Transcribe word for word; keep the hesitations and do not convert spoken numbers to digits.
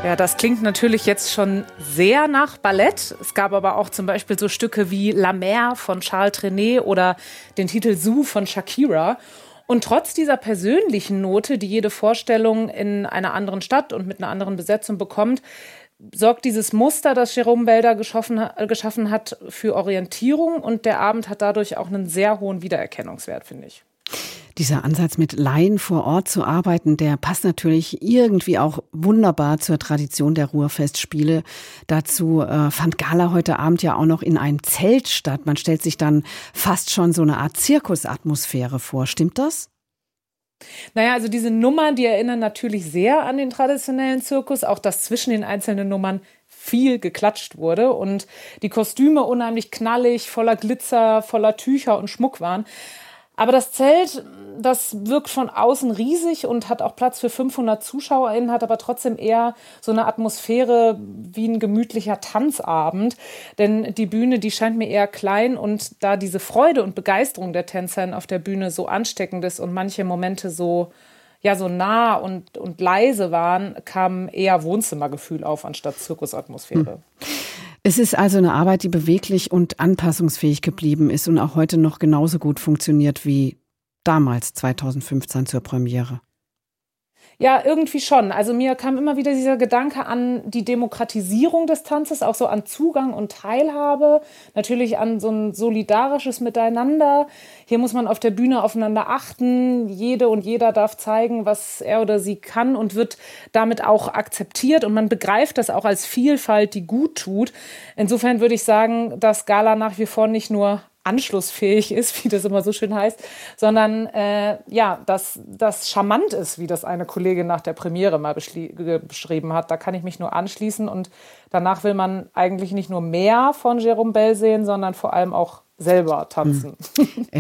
Ja, das klingt natürlich jetzt schon sehr nach Ballett. Es gab aber auch zum Beispiel so Stücke wie La Mer von Charles Trenet oder den Titel Zoo von Shakira. Und trotz dieser persönlichen Note, die jede Vorstellung in einer anderen Stadt und mit einer anderen Besetzung bekommt, sorgt dieses Muster, das Jérôme Bel da geschaffen, geschaffen hat, für Orientierung. Und der Abend hat dadurch auch einen sehr hohen Wiedererkennungswert, finde ich. Dieser Ansatz, mit Laien vor Ort zu arbeiten, der passt natürlich irgendwie auch wunderbar zur Tradition der Ruhrfestspiele. Dazu äh, fand Gala heute Abend ja auch noch in einem Zelt statt. Man stellt sich dann fast schon so eine Art Zirkusatmosphäre vor. Stimmt das? Naja, also diese Nummern, die erinnern natürlich sehr an den traditionellen Zirkus. Auch dass zwischen den einzelnen Nummern viel geklatscht wurde und die Kostüme unheimlich knallig, voller Glitzer, voller Tücher und Schmuck waren. Aber das Zelt, das wirkt von außen riesig und hat auch Platz für fünfhundert ZuschauerInnen, hat aber trotzdem eher so eine Atmosphäre wie ein gemütlicher Tanzabend. Denn die Bühne, die scheint mir eher klein, und da diese Freude und Begeisterung der TänzerInnen auf der Bühne so ansteckend ist und manche Momente so, ja, so nah und, und leise waren, kam eher Wohnzimmergefühl auf anstatt Zirkusatmosphäre. Hm. Es ist also eine Arbeit, die beweglich und anpassungsfähig geblieben ist und auch heute noch genauso gut funktioniert wie damals zweitausendfünfzehn zur Premiere. Ja, irgendwie schon. Also mir kam immer wieder dieser Gedanke an die Demokratisierung des Tanzes, auch so an Zugang und Teilhabe, natürlich an so ein solidarisches Miteinander. Hier muss man auf der Bühne aufeinander achten. Jede und jeder darf zeigen, was er oder sie kann, und wird damit auch akzeptiert. Und man begreift das auch als Vielfalt, die gut tut. Insofern würde ich sagen, dass Gala nach wie vor nicht nur anschlussfähig ist, wie das immer so schön heißt, sondern äh, ja, dass das charmant ist, wie das eine Kollegin nach der Premiere mal beschrieben hat. Da kann ich mich nur anschließen, und danach will man eigentlich nicht nur mehr von Jérôme Bel sehen, sondern vor allem auch selber tanzen. Mhm.